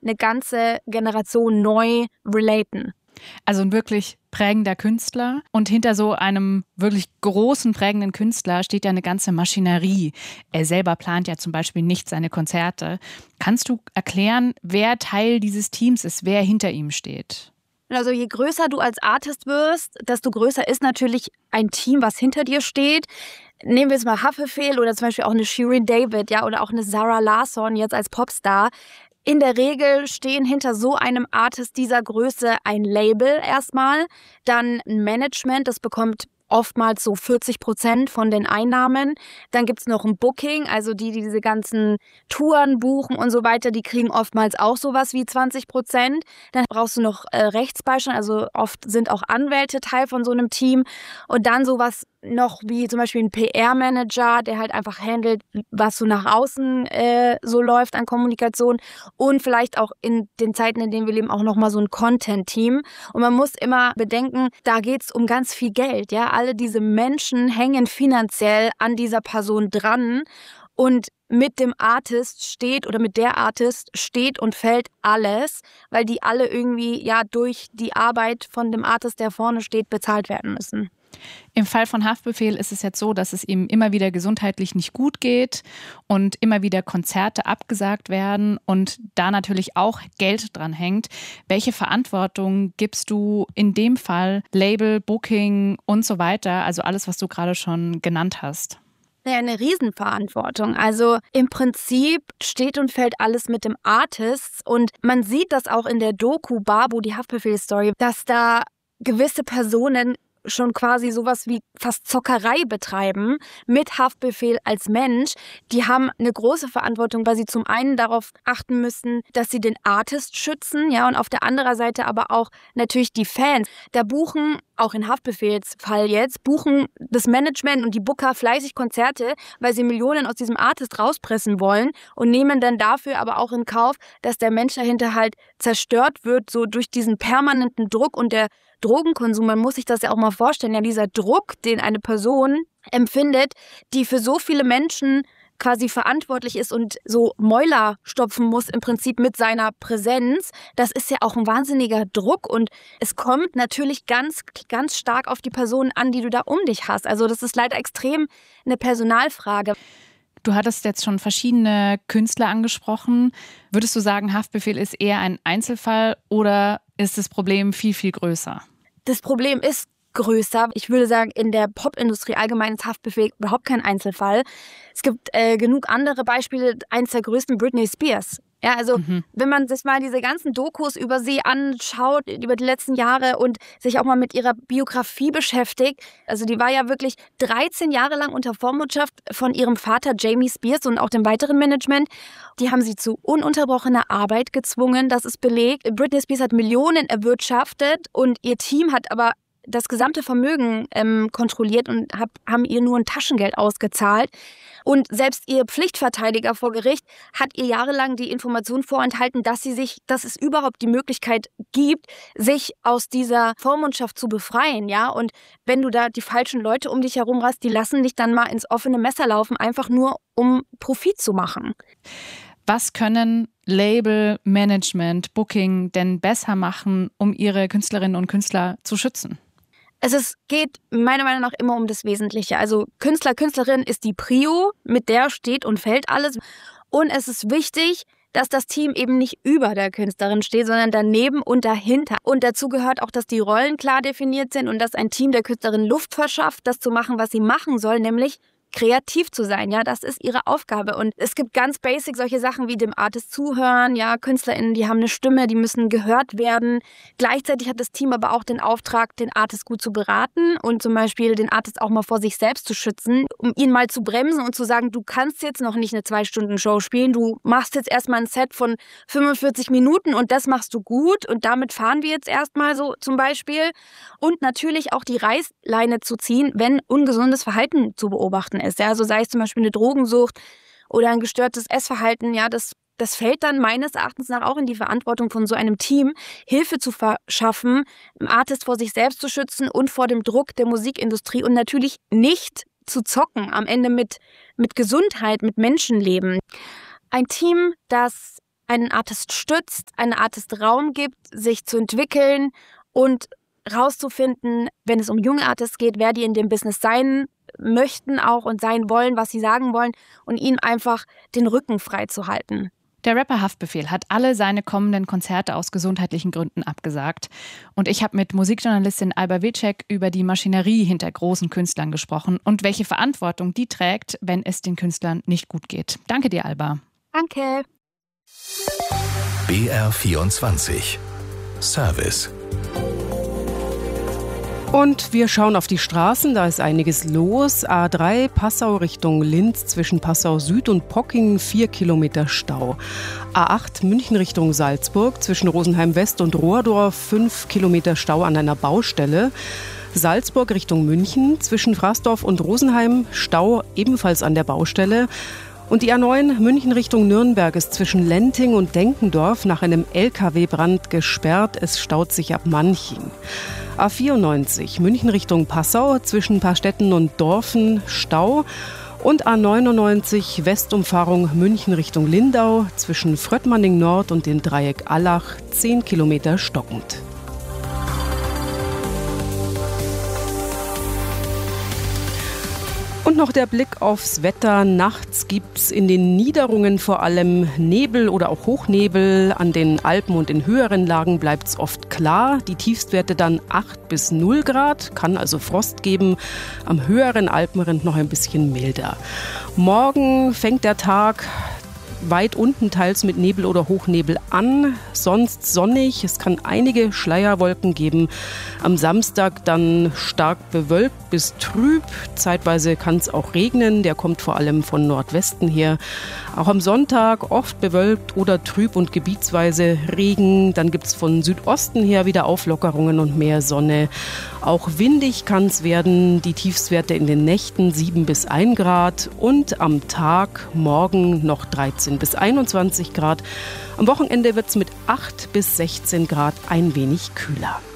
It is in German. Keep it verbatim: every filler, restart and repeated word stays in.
eine ganze Generation neu relaten. Also ein wirklich prägender Künstler. Und hinter so einem wirklich großen, prägenden Künstler steht ja eine ganze Maschinerie. Er selber plant ja zum Beispiel nicht seine Konzerte. Kannst du erklären, wer Teil dieses Teams ist, wer hinter ihm steht? Also je größer du als Artist wirst, desto größer ist natürlich ein Team, was hinter dir steht. Nehmen wir jetzt mal Haftbefehl oder zum Beispiel auch eine Shirin David, ja, oder auch eine Zara Larsson jetzt als Popstar. In der Regel stehen hinter so einem Artist dieser Größe ein Label erstmal, dann ein Management, das bekommt oftmals so vierzig Prozent von den Einnahmen. Dann gibt's noch ein Booking, also die, die diese ganzen Touren buchen und so weiter, die kriegen oftmals auch sowas wie zwanzig Prozent. Dann brauchst du noch äh, Rechtsbeistand, also oft sind auch Anwälte Teil von so einem Team. Und dann sowas noch wie zum Beispiel ein P R-Manager, der halt einfach handelt, was so nach außen äh, so läuft an Kommunikation. Und vielleicht auch in den Zeiten, in denen wir leben, auch nochmal so ein Content-Team. Und man muss immer bedenken, da geht's um ganz viel Geld, ja. Alle diese Menschen hängen finanziell an dieser Person dran und mit dem Artist steht oder mit der Artist steht und fällt alles, weil die alle irgendwie ja durch die Arbeit von dem Artist, der vorne steht, bezahlt werden müssen. Im Fall von Haftbefehl ist es jetzt so, dass es ihm immer wieder gesundheitlich nicht gut geht und immer wieder Konzerte abgesagt werden und da natürlich auch Geld dran hängt. Welche Verantwortung gibst du in dem Fall Label, Booking und so weiter, also alles, was du gerade schon genannt hast? Ja, eine Riesenverantwortung. Also im Prinzip steht und fällt alles mit dem Artist und man sieht das auch in der Doku Babu, die Haftbefehl-Story, dass da gewisse Personen schon quasi sowas wie fast Zockerei betreiben mit Haftbefehl als Mensch. Die haben eine große Verantwortung, weil sie zum einen darauf achten müssen, dass sie den Artist schützen, ja, und auf der anderen Seite aber auch natürlich die Fans. Da buchen, auch in Haftbefehlsfall jetzt, buchen das Management und die Booker fleißig Konzerte, weil sie Millionen aus diesem Artist rauspressen wollen und nehmen dann dafür aber auch in Kauf, dass der Mensch dahinter halt zerstört wird, so durch diesen permanenten Druck und der Drogenkonsum. Man muss sich das ja auch mal vorstellen, ja, dieser Druck, den eine Person empfindet, die für so viele Menschen quasi verantwortlich ist und so Mäuler stopfen muss im Prinzip mit seiner Präsenz, das ist ja auch ein wahnsinniger Druck und es kommt natürlich ganz, ganz stark auf die Personen an, die du da um dich hast. Also das ist leider extrem eine Personalfrage. Du hattest jetzt schon verschiedene Künstler angesprochen. Würdest du sagen, Haftbefehl ist eher ein Einzelfall oder ist das Problem viel, viel größer? Das Problem ist größer. Ich würde sagen, in der Popindustrie allgemein ist Haftbefehl überhaupt kein Einzelfall. Es gibt äh, genug andere Beispiele. Eins der größten, Britney Spears. Ja, also mhm. wenn man sich mal diese ganzen Dokus über sie anschaut, über die letzten Jahre und sich auch mal mit ihrer Biografie beschäftigt, also die war ja wirklich dreizehn Jahre lang unter Vormundschaft von ihrem Vater Jamie Spears und auch dem weiteren Management. Die haben sie zu ununterbrochener Arbeit gezwungen, das ist belegt. Britney Spears hat Millionen erwirtschaftet und ihr Team hat aber das gesamte Vermögen ähm, kontrolliert und hab, haben ihr nur ein Taschengeld ausgezahlt. Und selbst ihr Pflichtverteidiger vor Gericht hat ihr jahrelang die Information vorenthalten, dass sie sich, dass es überhaupt die Möglichkeit gibt, sich aus dieser Vormundschaft zu befreien, ja. Und wenn du da die falschen Leute um dich herum hast, die lassen dich dann mal ins offene Messer laufen, einfach nur um Profit zu machen. Was können Label, Management, Booking denn besser machen, um ihre Künstlerinnen und Künstler zu schützen? Es ist, geht meiner Meinung nach immer um das Wesentliche. Also Künstler, Künstlerin ist die Prio, mit der steht und fällt alles. Und es ist wichtig, dass das Team eben nicht über der Künstlerin steht, sondern daneben und dahinter. Und dazu gehört auch, dass die Rollen klar definiert sind und dass ein Team der Künstlerin Luft verschafft, das zu machen, was sie machen soll, nämlich kreativ zu sein, ja, das ist ihre Aufgabe. Und es gibt ganz basic solche Sachen wie dem Artist zuhören, ja, KünstlerInnen, die haben eine Stimme, die müssen gehört werden. Gleichzeitig hat das Team aber auch den Auftrag, den Artist gut zu beraten und zum Beispiel den Artist auch mal vor sich selbst zu schützen, um ihn mal zu bremsen und zu sagen, du kannst jetzt noch nicht eine Zwei-Stunden-Show spielen, du machst jetzt erstmal ein Set von fünfundvierzig Minuten und das machst du gut und damit fahren wir jetzt erstmal so zum Beispiel. Und natürlich auch die Reißleine zu ziehen, wenn ungesundes Verhalten zu beobachten ist. Ja, also sei es zum Beispiel eine Drogensucht oder ein gestörtes Essverhalten, ja, das, das fällt dann meines Erachtens nach auch in die Verantwortung von so einem Team, Hilfe zu verschaffen, einen Artist vor sich selbst zu schützen und vor dem Druck der Musikindustrie und natürlich nicht zu zocken, am Ende mit, mit Gesundheit, mit Menschenleben. Ein Team, das einen Artist stützt, einen Artist Raum gibt, sich zu entwickeln und rauszufinden, wenn es um junge Artists geht, wer die in dem Business sein möchten auch und sein wollen, was sie sagen wollen und ihnen einfach den Rücken frei zu halten. Der Rapper Haftbefehl hat alle seine kommenden Konzerte aus gesundheitlichen Gründen abgesagt. Und ich habe mit Musikjournalistin Alba Wilczek über die Maschinerie hinter großen Künstlern gesprochen und welche Verantwortung die trägt, wenn es den Künstlern nicht gut geht. Danke dir, Alba. Danke. B R vierundzwanzig Service. Und wir schauen auf die Straßen, da ist einiges los. A drei Passau Richtung Linz zwischen Passau Süd und Pockingen vier Kilometer Stau. A acht München Richtung Salzburg zwischen Rosenheim West und Rohrdorf fünf Kilometer Stau an einer Baustelle. Salzburg Richtung München zwischen Fraßdorf und Rosenheim Stau ebenfalls an der Baustelle. Und die A neun München Richtung Nürnberg ist zwischen Lenting und Denkendorf nach einem L K W-Brand gesperrt. Es staut sich ab Manching. A vierundneunzig München Richtung Passau zwischen Paarstetten und Dorfen Stau. Und A neunundneunzig Westumfahrung München Richtung Lindau zwischen Fröttmanning Nord und dem Dreieck Allach zehn Kilometer stockend. Und noch der Blick aufs Wetter. Nachts gibt's in den Niederungen vor allem Nebel oder auch Hochnebel. An den Alpen und in höheren Lagen bleibt's oft klar. Die Tiefstwerte dann acht bis null Grad, kann also Frost geben. Am höheren Alpenrind noch ein bisschen milder. Morgen fängt der Tag weit unten teils mit Nebel oder Hochnebel an, sonst sonnig. Es kann einige Schleierwolken geben. Am Samstag dann stark bewölkt bis trüb. Zeitweise kann es auch regnen. Der kommt vor allem von Nordwesten her. Auch am Sonntag oft bewölkt oder trüb und gebietsweise Regen. Dann gibt es von Südosten her wieder Auflockerungen und mehr Sonne. Auch windig kann es werden. Die Tiefstwerte in den Nächten sieben bis ein Grad und am Tag morgen noch dreizehn bis einundzwanzig Grad. Am Wochenende wird es mit acht bis sechzehn Grad ein wenig kühler.